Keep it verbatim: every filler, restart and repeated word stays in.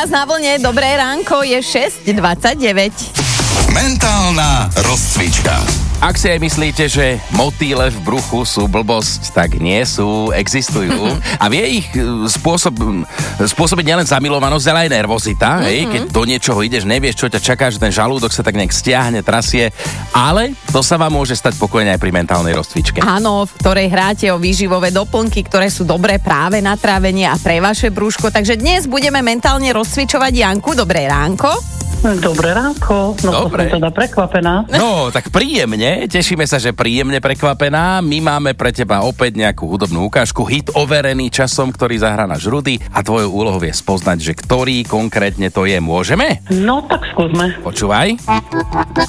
nás na vlne. Dobré ránko, je šesť dvadsaťdeväť. Mentálna rozcvička. Ak si aj myslíte, že motýle v bruchu sú blbosť, tak nie sú, existujú. A vie ich spôsob, spôsobiť nielen zamilovanosť, ale aj nervozita. Mm-hmm. Hej? Keď do niečoho ideš, nevieš, čo ťa čaká, že ten žalúdok sa tak nejak stiahne, trasie. Ale to sa vám môže stať pokojne aj pri mentálnej rozcvičke. Áno, v ktorej hráte o výživové doplnky, ktoré sú dobré práve na trávenie a pre vaše brúško. Takže dnes budeme mentálne rozcvičovať Janku. Dobré ránko. Dobré ránko, no Dobre. som teda prekvapená. No, tak príjemne, tešíme sa, že príjemne prekvapená. My máme pre teba opäť nejakú hudobnú ukážku, hit overený časom, ktorý zahrá náš Rudy a tvojou úlohou je spoznať, že ktorý konkrétne to je. Môžeme? No tak skúsme. Počúvaj.